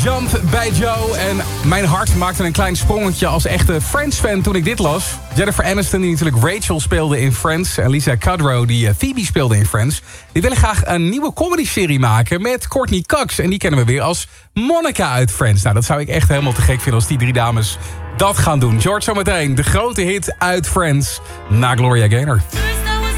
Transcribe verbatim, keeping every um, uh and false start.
Jump bij Joe. En mijn hart maakte een klein sprongetje als echte Friends-fan toen ik dit las. Jennifer Aniston, die natuurlijk Rachel speelde in Friends. En Lisa Kudrow, die Phoebe speelde in Friends. Die willen graag een nieuwe comedy-serie maken met Courtney Cox. En die kennen we weer als Monica uit Friends. Nou, dat zou ik echt helemaal te gek vinden als die drie dames dat gaan doen. George zometeen, de grote hit uit Friends, na Gloria Gaynor.